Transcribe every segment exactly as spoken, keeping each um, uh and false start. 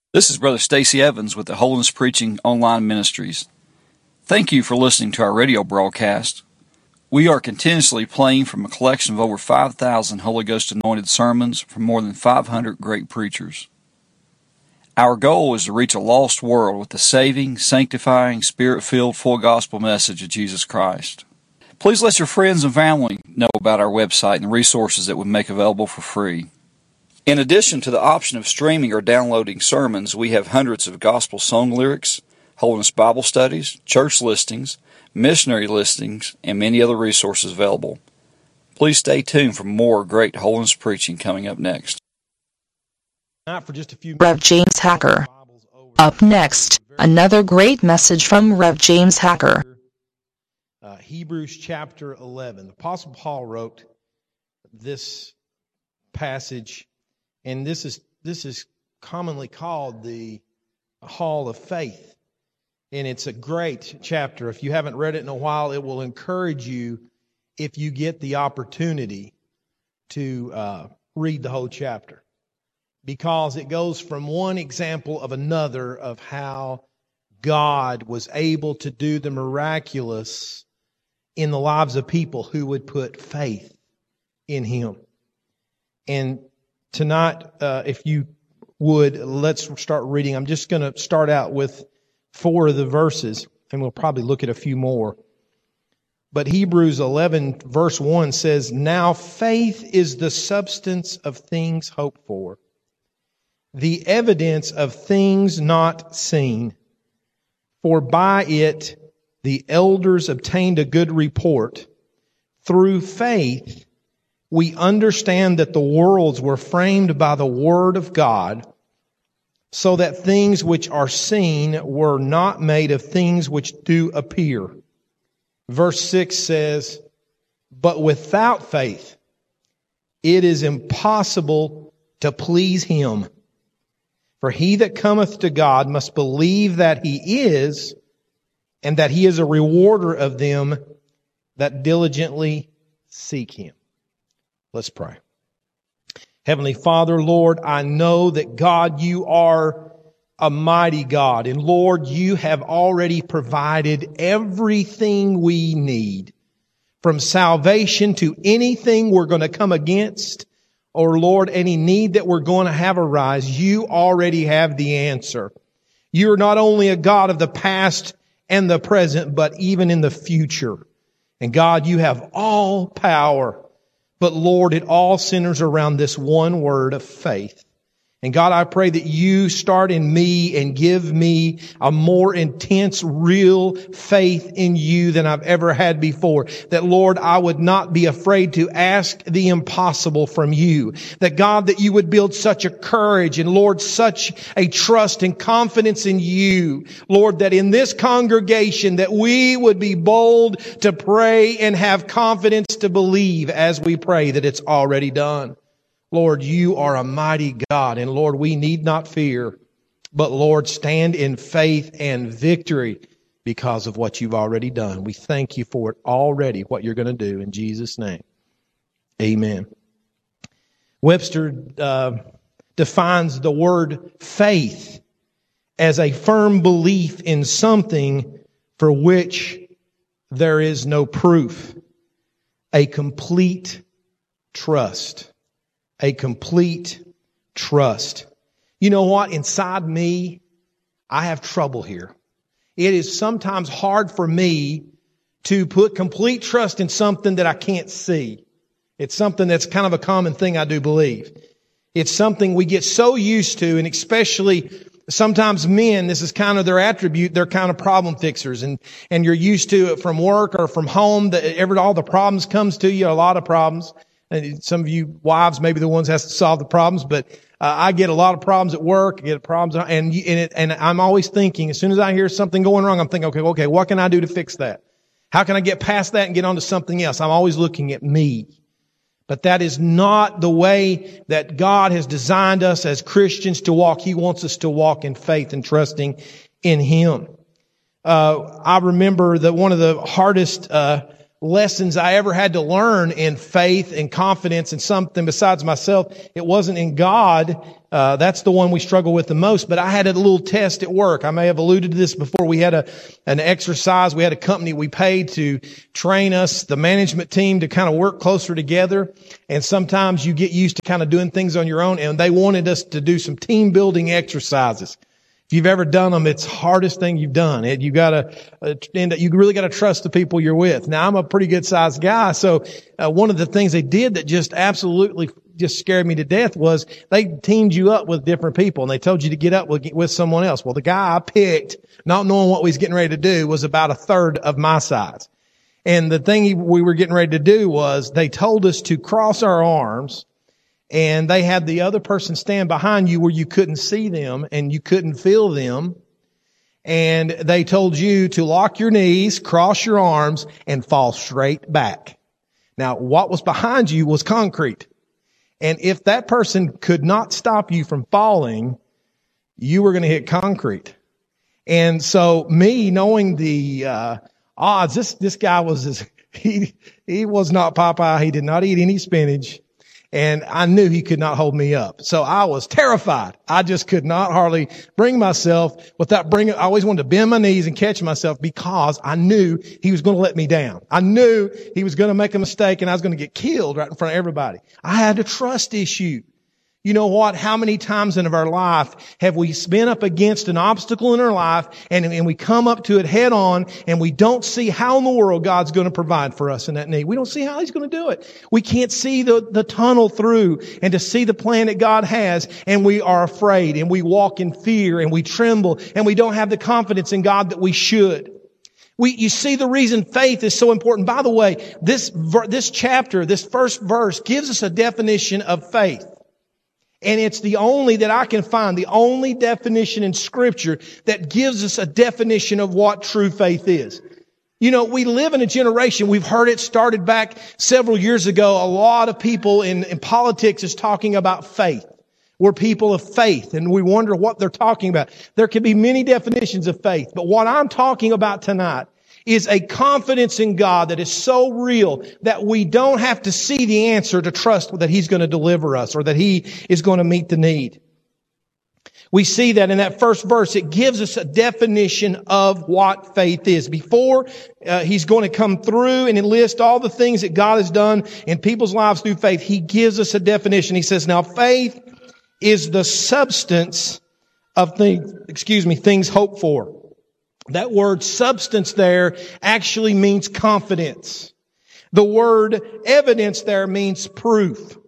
This is Brother Stacy Evans with the Holiness Preaching Online Ministries. Thank you for listening to our radio broadcast. We are continuously playing from a collection of over five thousand Holy Ghost anointed sermons from more than five hundred great preachers. Our goal is to reach a lost world with the saving, sanctifying, Spirit-filled, full gospel message of Jesus Christ. Please let your friends and family know about our website and the resources that we make available for free. In addition to the option of streaming or downloading sermons, we have hundreds of gospel song lyrics, Holiness Bible studies, church listings, missionary listings, and many other resources available. Please stay tuned for more great holiness preaching coming up next. Not for just a few Rev James Hacker. Up next, another great message from Rev James Hacker. Uh, Hebrews chapter eleven. The Apostle Paul wrote this passage, and this is this is commonly called the Hall of Faith. And it's a great chapter. If you haven't read it in a while, it will encourage you, if you get the opportunity, to uh, read the whole chapter. Because it goes from one example of another of how God was able to do the miraculous in the lives of people who would put faith in Him. And tonight, uh, if you would, let's start reading. I'm just going to start out with four of the verses, and we'll probably look at a few more. But Hebrews eleven verse one says, "Now faith is the substance of things hoped for, the evidence of things not seen. For by it the elders obtained a good report. Through faith we understand that the worlds were framed by the word of God, so that things which are seen were not made of things which do appear." Verse six says, "But without faith it is impossible to please Him. For he that cometh to God must believe that He is, and that He is a rewarder of them that diligently seek Him." Let's pray. Heavenly Father, Lord, I know that God, You are a mighty God. And Lord, You have already provided everything we need, from salvation to anything we're going to come against, or Lord, any need that we're going to have arise. You already have the answer. You're not only a God of the past and the present, but even in the future. And God, You have all power. But Lord, it all centers around this one word of faith. And God, I pray that You start in me and give me a more intense, real faith in You than I've ever had before. That, Lord, I would not be afraid to ask the impossible from You. That, God, that You would build such a courage and, Lord, such a trust and confidence in You. Lord, that in this congregation that we would be bold to pray and have confidence to believe as we pray that it's already done. Lord, You are a mighty God, and Lord, we need not fear, but Lord, stand in faith and victory because of what You've already done. We thank You for it already, what You're going to do in Jesus' name. Amen. Webster uh, defines the word faith as a firm belief in something for which there is no proof, a complete trust. A complete trust. You know what? Inside me, I have trouble here. It is sometimes hard for me to put complete trust in something that I can't see. It's something that's kind of a common thing, I do believe. It's something we get so used to, and especially sometimes men, this is kind of their attribute, they're kind of problem fixers, and, and you're used to it from work or from home, that every, all the problems comes to you, a lot of problems. And some of you wives may be the ones that has to solve the problems, but uh, I get a lot of problems at work. I get problems, and and, it, and I'm always thinking, as soon as I hear something going wrong, I'm thinking, okay, okay, what can I do to fix that? How can I get past that and get on to something else? I'm always looking at me. But that is not the way that God has designed us as Christians to walk. He wants us to walk in faith and trusting in Him. Uh, I remember that one of the hardest uh lessons I ever had to learn in faith and confidence in something besides myself, it wasn't in God, Uh, that's the one we struggle with the most. But I had a little test at work. I may have alluded to this before. We had a an exercise. We had a company we paid to train us, the management team, to kind of work closer together. And sometimes you get used to kind of doing things on your own. And they wanted us to do some team building exercises. If you've ever done them, it's the hardest thing you've done. It, you gotta, uh, and you really gotta trust the people you're with. Now, I'm a pretty good sized guy, so uh, one of the things they did that just absolutely just scared me to death was they teamed you up with different people, and they told you to get up with, with someone else. Well, the guy I picked, not knowing what we was getting ready to do, was about a third of my size. And the thing we were getting ready to do was they told us to cross our arms, and they had the other person stand behind you where you couldn't see them and you couldn't feel them. And they told you to lock your knees, cross your arms, and fall straight back. Now, what was behind you was concrete. And if that person could not stop you from falling, you were going to hit concrete. And so me knowing the uh odds, this this guy was, he, he was not Popeye. He did not eat any spinach. And I knew he could not hold me up. So I was terrified. I just could not hardly bring myself without bringing, I always wanted to bend my knees and catch myself because I knew he was going to let me down. I knew he was going to make a mistake and I was going to get killed right in front of everybody. I had a trust issue. You know what? How many times in our life have we been up against an obstacle in our life and, and we come up to it head on and we don't see how in the world God's going to provide for us in that need. We don't see how He's going to do it. We can't see the, the tunnel through and to see the plan that God has, and we are afraid and we walk in fear and we tremble and we don't have the confidence in God that we should. We, you see the reason faith is so important. By the way, this, this chapter, this first verse gives us a definition of faith. And it's the only that I can find, the only definition in Scripture that gives us a definition of what true faith is. You know, we live in a generation, we've heard it started back several years ago. A lot of people in, in politics is talking about faith. We're people of faith, and we wonder what they're talking about. There could be many definitions of faith, but what I'm talking about tonight is a confidence in God that is so real that we don't have to see the answer to trust that He's going to deliver us or that He is going to meet the need. We see that in that first verse. It gives us a definition of what faith is. Before uh, He's going to come through and enlist all the things that God has done in people's lives through faith, He gives us a definition. He says, now faith is the substance of things, excuse me, things hoped for. That word substance there actually means confidence. The word evidence there means proof.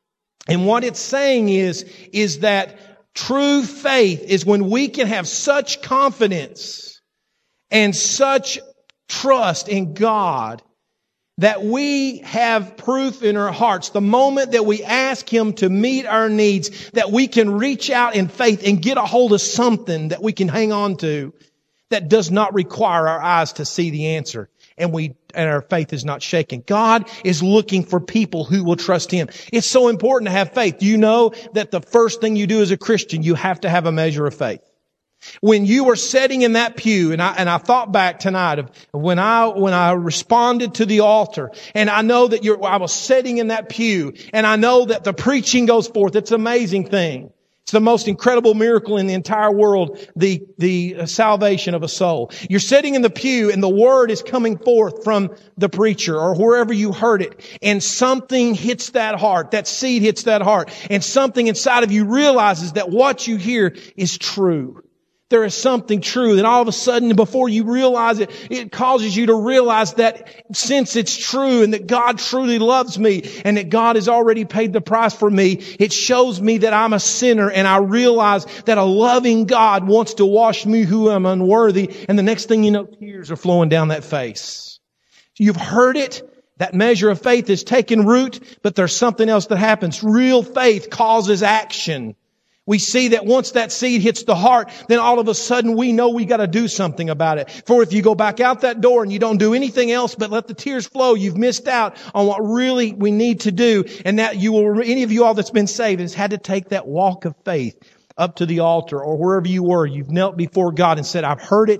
And what it's saying is, is that true faith is when we can have such confidence and such trust in God that we have proof in our hearts. The moment that we ask Him to meet our needs, that we can reach out in faith and get a hold of something that we can hang on to that does not require our eyes to see the answer. And we, and our faith is not shaken. God is looking for people who will trust Him. It's so important to have faith. Do you know that the first thing you do as a Christian, you have to have a measure of faith? When you were sitting in that pew, and I, and I thought back tonight of when I, when I responded to the altar, and I know that you're, I was sitting in that pew, and I know that the preaching goes forth. It's an amazing thing. It's the most incredible miracle in the entire world, the, the salvation of a soul. You're sitting in the pew and the word is coming forth from the preacher or wherever you heard it, and something hits that heart, that seed hits that heart, and something inside of you realizes that what you hear is true. There is something true. And all of a sudden, before you realize it, it causes you to realize that since it's true and that God truly loves me and that God has already paid the price for me, it shows me that I'm a sinner, and I realize that a loving God wants to wash me who am unworthy. And the next thing you know, tears are flowing down that face. You've heard it. That measure of faith is taking root, but there's something else that happens. Real faith causes action. We see that once that seed hits the heart, then all of a sudden we know we got to do something about it. For if you go back out that door and you don't do anything else but let the tears flow, you've missed out on what really we need to do. And that you will, any of you all that's been saved has had to take that walk of faith up to the altar or wherever you were. You've knelt before God and said, I've heard it.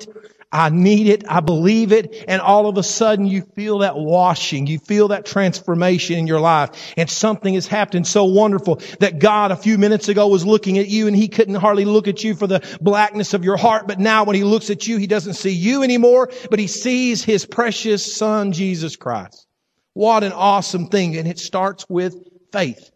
I need it. I believe it. And all of a sudden you feel that washing. You feel that transformation in your life. And something has happened so wonderful that God a few minutes ago was looking at you and He couldn't hardly look at you for the blackness of your heart. But now when He looks at you, He doesn't see you anymore, but He sees His precious Son, Jesus Christ. What an awesome thing. And it starts with faith.